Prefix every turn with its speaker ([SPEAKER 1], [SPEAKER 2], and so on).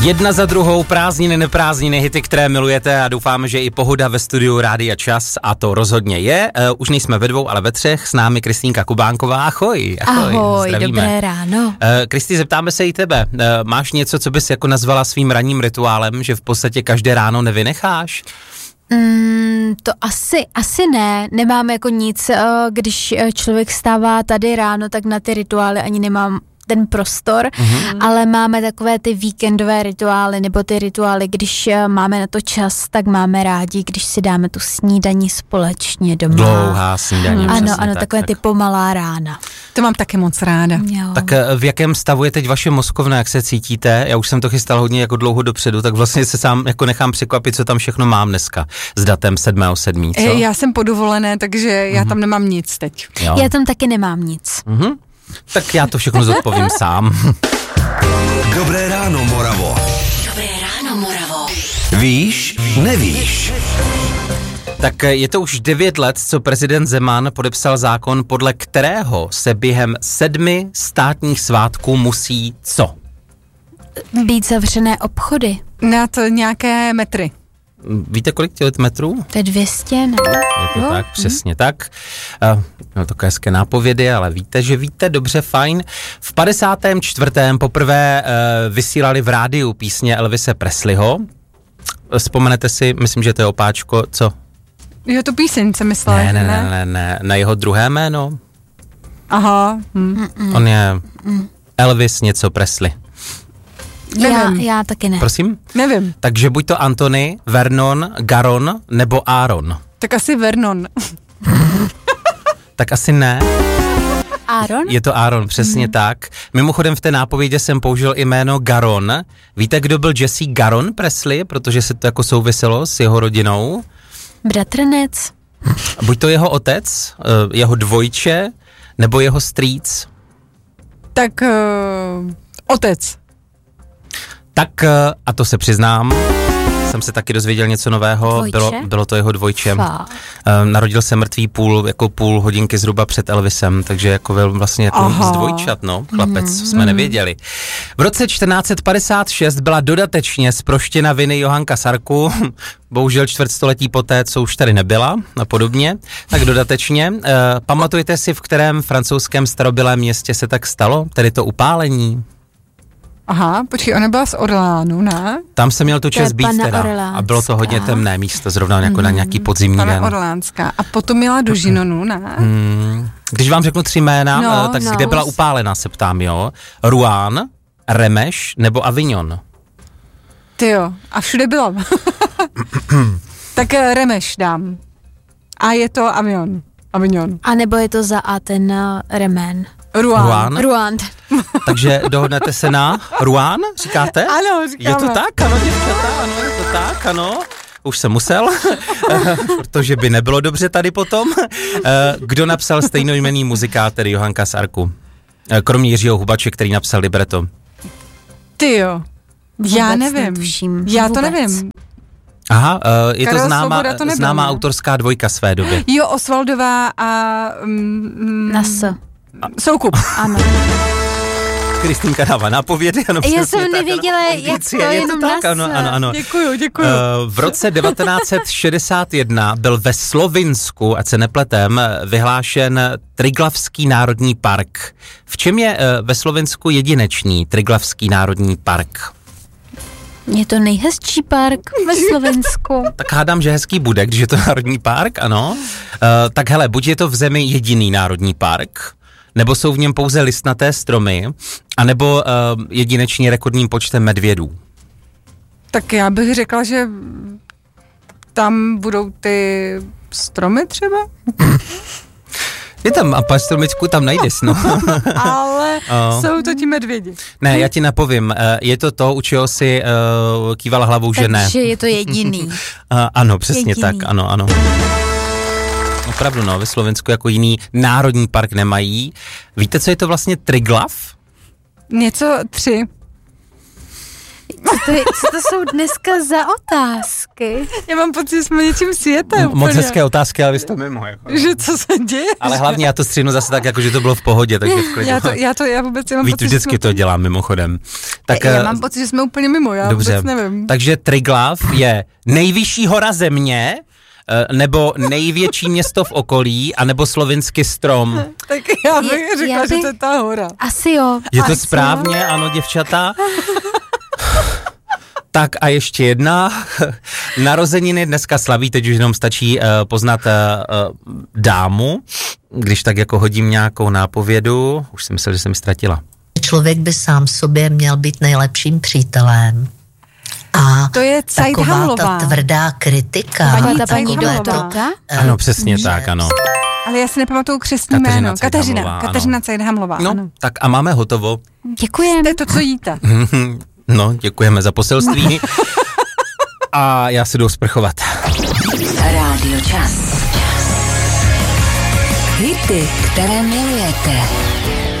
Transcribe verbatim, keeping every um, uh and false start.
[SPEAKER 1] Jedna za druhou, prázdniny, neprázdniny, hity, které milujete a doufáme, že i pohoda ve studiu Rádia Čas a to rozhodně je. Uh, už nejsme ve dvou, ale ve třech, s námi Kristýnka Kubánková. Ahoj.
[SPEAKER 2] Ahoj, ahoj dobré ráno. Uh,
[SPEAKER 1] Kristý, zeptáme se i tebe. Uh, máš něco, co bys jako nazvala svým ranním rituálem, že v podstatě každé ráno nevynecháš?
[SPEAKER 2] Mm, to asi, asi ne, nemám jako nic, když člověk stává tady ráno, tak na ty rituály ani nemám ten prostor, mm-hmm. ale máme takové ty víkendové rituály, nebo ty rituály, když máme na to čas, tak máme rádi, když si dáme tu snídani společně doma.
[SPEAKER 1] Dlouhá snídaně.
[SPEAKER 2] Ano,
[SPEAKER 1] přesně,
[SPEAKER 2] ano,
[SPEAKER 1] tak,
[SPEAKER 2] takové
[SPEAKER 1] tak.
[SPEAKER 2] ty pomalá rána.
[SPEAKER 3] To mám taky moc ráda.
[SPEAKER 2] Jo.
[SPEAKER 1] Tak v jakém stavu je teď vaše mozkovna, jak se cítíte? Já už jsem to chystal hodně jako dlouho dopředu, tak vlastně se sám jako nechám překvapit, co tam všechno mám dneska s datem sedmého sedmého co?
[SPEAKER 3] Já jsem podovolené, takže mm-hmm. já tam nemám nic teď.
[SPEAKER 1] Jo.
[SPEAKER 2] Já tam taky nemám nic.
[SPEAKER 1] Mm-hmm. Tak já to všechno zodpovím sám.
[SPEAKER 4] Dobré ráno, Moravo.
[SPEAKER 5] Dobré ráno, Moravo.
[SPEAKER 4] Víš, nevíš.
[SPEAKER 1] Tak je to už devět let, co prezident Zeman podepsal zákon, podle kterého se během sedmi státních svátků musí co?
[SPEAKER 2] Být zavřené obchody.
[SPEAKER 3] Na to nějaké metry.
[SPEAKER 1] Víte, kolik tělet metrů?
[SPEAKER 2] To je dvě stě, ne?
[SPEAKER 1] Je to tak, přesně tak. Uh, no to hezké nápovědy, ale víte, že víte, dobře, fajn. V padesátém čtvrtém poprvé uh, vysílali v rádiu písně Elvise Presleyho. Vzpomenete si, myslím, že to je opáčko, co?
[SPEAKER 3] Jo, tu píseň jsem myslela.
[SPEAKER 1] Ne, ne, ne, ne, ne, na jeho druhé jméno.
[SPEAKER 3] Aha. Hm.
[SPEAKER 1] On je Elvis něco Presley.
[SPEAKER 2] Já, já taky ne.
[SPEAKER 1] Prosím?
[SPEAKER 3] Nevím.
[SPEAKER 1] Takže buď to Anthony, Vernon, Garon nebo Aaron.
[SPEAKER 3] Tak asi Vernon.
[SPEAKER 1] Tak asi ne.
[SPEAKER 2] Aaron?
[SPEAKER 1] Je to Aaron, přesně mm. tak. Mimochodem v té nápovědě jsem použil jméno Garon. Víte, kdo byl Jesse Garon Presley? Protože se to jako souviselo s jeho rodinou.
[SPEAKER 2] Bratranec.
[SPEAKER 1] Buď to jeho otec, jeho dvojče, nebo jeho strýc.
[SPEAKER 3] Tak uh, otec.
[SPEAKER 1] Tak, a to se přiznám, jsem se taky dozvěděl něco nového, bylo, bylo to jeho dvojče.
[SPEAKER 2] Fá.
[SPEAKER 1] Narodil se mrtvý půl, jako půl hodinky zhruba před Elvisem, takže jako byl vlastně jako
[SPEAKER 3] Aha.
[SPEAKER 1] z dvojčat, no, chlapec,
[SPEAKER 2] mm.
[SPEAKER 1] jsme nevěděli. V roce čtrnáct set padesát šest byla dodatečně zproštěna viny Johanka Sarku, bohužel čtvrtstoletí poté, co už tady nebyla a podobně, tak dodatečně. E, pamatujete si, v kterém francouzském starobylém městě se tak stalo, tedy to upálení?
[SPEAKER 3] Aha, počkej, ona byla z Orlánu, ne?
[SPEAKER 1] Tam jsem měl tu čest být teda
[SPEAKER 2] Orlánská.
[SPEAKER 1] A bylo to hodně temné místo, zrovna jako mm. na nějaký podzimní
[SPEAKER 3] Pana
[SPEAKER 1] den.
[SPEAKER 3] Orlánská. A potom měla do Žinonu, ne?
[SPEAKER 1] Mm. Když vám řeknu tři jména,
[SPEAKER 3] no,
[SPEAKER 1] tak
[SPEAKER 2] no.
[SPEAKER 1] kde byla upálená, se ptám, jo? Rouen, Remeš nebo Avignon?
[SPEAKER 3] Tyjo, a všude byla. Tak Remeš dám. A je to Avignon. Avignon.
[SPEAKER 2] A nebo je to za A ten uh, Remen.
[SPEAKER 3] Rouen.
[SPEAKER 1] Rouen.
[SPEAKER 2] Rouen.
[SPEAKER 1] Takže dohodnete se na Rouen, říkáte?
[SPEAKER 3] Ano, říkáme.
[SPEAKER 1] Je to tak, ano, děvčata, ano, je to tak, ano. Už jsem musel, protože by nebylo dobře tady potom. Kdo napsal stejnojmenný muzikál, tedy Johanka Sarku? Kromě Jiřího Hubače, který napsal libreto.
[SPEAKER 3] Tyjo, já
[SPEAKER 2] Vůbec
[SPEAKER 3] nevím.
[SPEAKER 2] netuším.
[SPEAKER 3] Já to
[SPEAKER 2] Vůbec.
[SPEAKER 3] nevím.
[SPEAKER 1] Aha, je
[SPEAKER 3] Karel
[SPEAKER 1] to známá,
[SPEAKER 3] Svoboda to nebyl,
[SPEAKER 1] známá
[SPEAKER 3] ne?
[SPEAKER 1] autorská dvojka své doby.
[SPEAKER 3] Jo, Osvaldová a... Mm,
[SPEAKER 2] Na S.
[SPEAKER 3] Soukup.
[SPEAKER 2] Ano.
[SPEAKER 1] Kristýnka dává nápovědy, ano,
[SPEAKER 2] Já
[SPEAKER 1] přesně
[SPEAKER 2] jsem
[SPEAKER 1] tak,
[SPEAKER 2] nevěděla,
[SPEAKER 1] ano.
[SPEAKER 2] jak
[SPEAKER 1] Indicie,
[SPEAKER 2] to
[SPEAKER 1] je
[SPEAKER 2] jenom
[SPEAKER 1] tak,
[SPEAKER 2] na
[SPEAKER 1] ano,
[SPEAKER 2] S.
[SPEAKER 1] ano, ano.
[SPEAKER 3] Děkuju, děkuju.
[SPEAKER 1] Uh, v roce devatenáct set šedesát jedna byl ve Slovinsku, ať se nepletem, vyhlášen Triglavský národní park. V čem je uh, ve Slovinsku jedinečný Triglavský národní park?
[SPEAKER 2] Je to nejhezčí park ve Slovensku.
[SPEAKER 1] Tak hádám, že hezký bude, když je to národní park, ano. Uh, tak hele, buď je to v zemi jediný národní park, nebo jsou v něm pouze listnaté stromy, anebo uh, jedinečný rekordním počtem medvědů.
[SPEAKER 3] Tak já bych řekla, že tam budou ty stromy třeba?
[SPEAKER 1] Je tam, a pár stromičku tam najdeš, no.
[SPEAKER 3] Ale
[SPEAKER 1] oh.
[SPEAKER 3] jsou to ti medvědi.
[SPEAKER 1] Ne, já ti napovím, je to to, u čeho si uh, kývala hlavou, že ne.
[SPEAKER 2] Takže je to jediný.
[SPEAKER 1] Uh, ano, přesně
[SPEAKER 2] Jediný.
[SPEAKER 1] tak, ano, ano. Opravdu, no, ve Slovensku jako jiný národní park nemají. Víte, co je to vlastně Triglav?
[SPEAKER 3] Něco tři.
[SPEAKER 2] Co to, je, co to jsou dneska za otázky?
[SPEAKER 3] Já mám pocit, že jsme něčím světem.
[SPEAKER 1] M- moc hezké otázky, ale vy jste mimo. Jako.
[SPEAKER 3] Že co se děje?
[SPEAKER 1] Ale hlavně já to stříhnu zase tak, jako, že to bylo v pohodě, takže v klidu.
[SPEAKER 3] Já to, já to, já vůbec mám
[SPEAKER 1] Víš,
[SPEAKER 3] pocit,
[SPEAKER 1] vždycky
[SPEAKER 3] jsme...
[SPEAKER 1] to dělám mimochodem. Tak,
[SPEAKER 3] já mám pocit, že jsme úplně mimo, já
[SPEAKER 1] dobře.
[SPEAKER 3] vůbec nevím.
[SPEAKER 1] Takže Triglav je nejvyšší hora země, nebo největší město v okolí, anebo slovinský strom.
[SPEAKER 3] Tak já bych
[SPEAKER 2] Je,
[SPEAKER 3] řekla,
[SPEAKER 2] já bych...
[SPEAKER 3] že to je ta hora.
[SPEAKER 2] Asi jo.
[SPEAKER 1] Je to
[SPEAKER 2] asi
[SPEAKER 1] správně,
[SPEAKER 2] jo.
[SPEAKER 1] ano, děvčata. Tak a ještě jedna. Narozeniny dneska slaví, teď už jenom stačí uh, poznat uh, uh, dámu, když tak jako hodím nějakou nápovědu. Už jsem myslel, že jsem ji ztratila.
[SPEAKER 6] Člověk by sám sobě měl být nejlepším přítelem. A
[SPEAKER 3] To je Cajt
[SPEAKER 6] taková
[SPEAKER 3] Hamlová.
[SPEAKER 6] ta tvrdá kritika.
[SPEAKER 3] Paní
[SPEAKER 2] Ta paní
[SPEAKER 3] Cajt Hamlová.
[SPEAKER 2] doktorka?
[SPEAKER 1] Ano, přesně tak, ano.
[SPEAKER 3] Ale já si nepamatuju křestní
[SPEAKER 1] Kateřina
[SPEAKER 3] jméno.
[SPEAKER 1] Cajt
[SPEAKER 3] Kateřina.
[SPEAKER 1] Hamlová, ano.
[SPEAKER 3] Kateřina Cajt Hamlová,
[SPEAKER 1] No,
[SPEAKER 3] ano.
[SPEAKER 1] tak a máme hotovo.
[SPEAKER 2] Děkujem.
[SPEAKER 3] To je to, co jíte.
[SPEAKER 1] No, děkujeme za poselství. A já si jdu sprchovat.
[SPEAKER 5] Rádio Čas. Hity, které milujete.